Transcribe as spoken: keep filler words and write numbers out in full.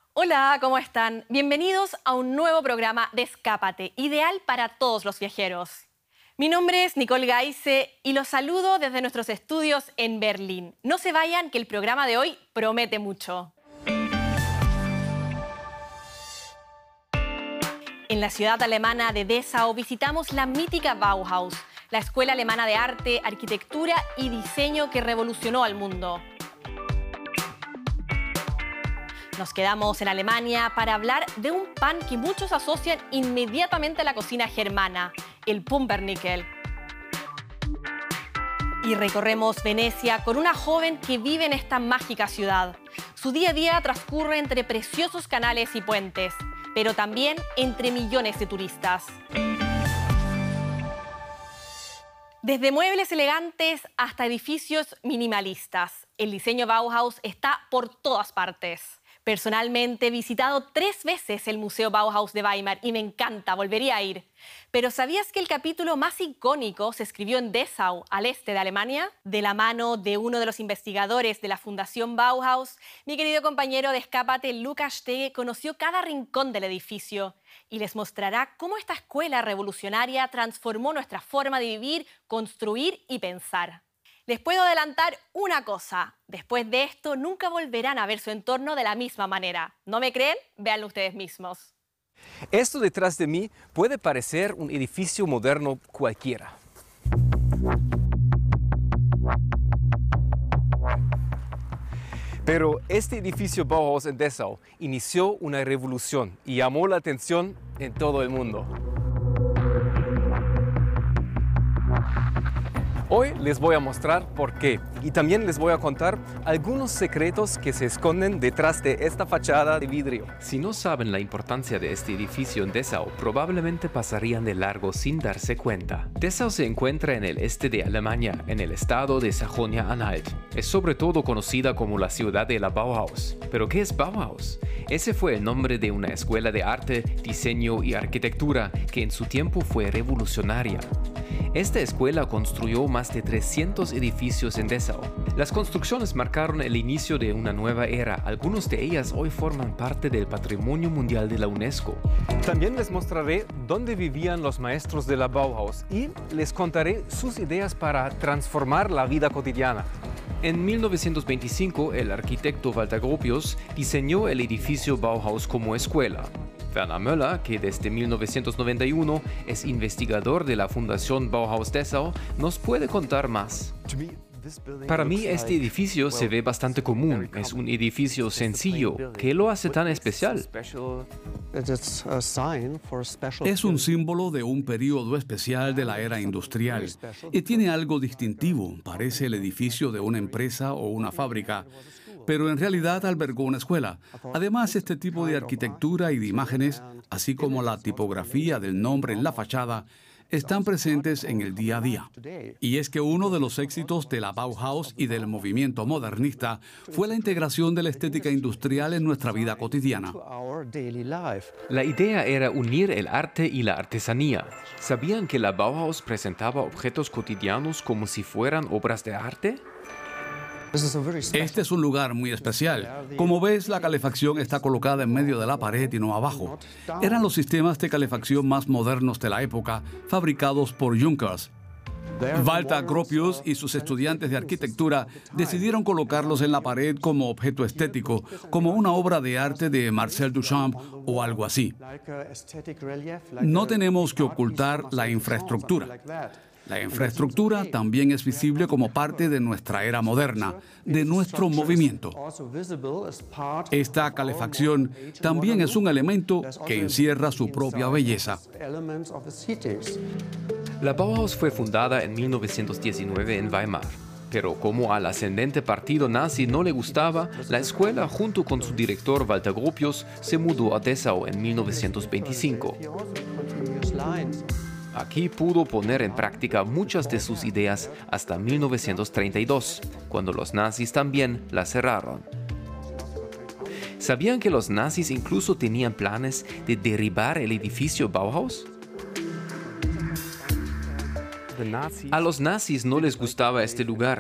Hola, ¿cómo están? Bienvenidos a un nuevo programa de Escápate, ideal para todos los viajeros. Mi nombre es Nicole Gaise y los saludo desde nuestros estudios en Berlín. No se vayan, que el programa de hoy promete mucho. En la ciudad alemana de Dessau visitamos la mítica Bauhaus, la escuela alemana de arte, arquitectura y diseño que revolucionó al mundo. Nos quedamos en Alemania para hablar de un pan que muchos asocian inmediatamente a la cocina germana, el Pumpernickel. Y recorremos Venecia con una joven que vive en esta mágica ciudad. Su día a día transcurre entre preciosos canales y puentes, pero también entre millones de turistas. Desde muebles elegantes hasta edificios minimalistas, el diseño Bauhaus está por todas partes. Personalmente he visitado tres veces el Museo Bauhaus de Weimar y me encanta, volvería a ir. Pero ¿sabías que el capítulo más icónico se escribió en Dessau, al este de Alemania? De la mano de uno de los investigadores de la Fundación Bauhaus, mi querido compañero de Escápate, Lukas Stege, conoció cada rincón del edificio y les mostrará cómo esta escuela revolucionaria transformó nuestra forma de vivir, construir y pensar. Les puedo adelantar una cosa, después de esto nunca volverán a ver su entorno de la misma manera. ¿No me creen? Véanlo ustedes mismos. Esto detrás de mí puede parecer un edificio moderno cualquiera. Pero este edificio Bauhaus en Dessau inició una revolución y llamó la atención en todo el mundo. Hoy les voy a mostrar por qué y también les voy a contar algunos secretos que se esconden detrás de esta fachada de vidrio. Si no saben la importancia de este edificio en Dessau, probablemente pasarían de largo sin darse cuenta. Dessau se encuentra en el este de Alemania, en el estado de Sajonia-Anhalt. Es sobre todo conocida como la ciudad de la Bauhaus. ¿Pero qué es Bauhaus? Ese fue el nombre de una escuela de arte, diseño y arquitectura que en su tiempo fue revolucionaria. Esta escuela construyó más de trescientos edificios en Dessau. Las construcciones marcaron el inicio de una nueva era. Algunas de ellas hoy forman parte del Patrimonio Mundial de la UNESCO. También les mostraré dónde vivían los maestros de la Bauhaus y les contaré sus ideas para transformar la vida cotidiana. En mil novecientos veinticinco, el arquitecto Walter Gropius diseñó el edificio Bauhaus como escuela. Werner Möller, que desde mil novecientos noventa y uno es investigador de la Fundación Bauhaus Dessau, nos puede contar más. Para mí este edificio se ve bastante común. Es un edificio sencillo. ¿Qué lo hace tan especial? Es un símbolo de un periodo especial de la era industrial y tiene algo distintivo. Parece el edificio de una empresa o una fábrica, pero en realidad albergó una escuela. Además, este tipo de arquitectura y de imágenes, así como la tipografía del nombre en la fachada, están presentes en el día a día. Y es que uno de los éxitos de la Bauhaus y del movimiento modernista fue la integración de la estética industrial en nuestra vida cotidiana. La idea era unir el arte y la artesanía. ¿Sabían que la Bauhaus presentaba objetos cotidianos como si fueran obras de arte? Este es un lugar muy especial. Como ves, la calefacción está colocada en medio de la pared y no abajo. Eran los sistemas de calefacción más modernos de la época, fabricados por Junkers. Walter Gropius y sus estudiantes de arquitectura decidieron colocarlos en la pared como objeto estético, como una obra de arte de Marcel Duchamp o algo así. No tenemos que ocultar la infraestructura. La infraestructura también es visible como parte de nuestra era moderna, de nuestro movimiento. Esta calefacción también es un elemento que encierra su propia belleza. La Bauhaus fue fundada en mil novecientos diecinueve en Weimar. Pero como al ascendente partido nazi no le gustaba, la escuela, junto con su director Walter Gropius, se mudó a Dessau en mil novecientos veinticinco. Aquí pudo poner en práctica muchas de sus ideas hasta mil novecientos treinta y dos, cuando los nazis también la cerraron. ¿Sabían que los nazis incluso tenían planes de derribar el edificio Bauhaus? A los nazis no les gustaba este lugar.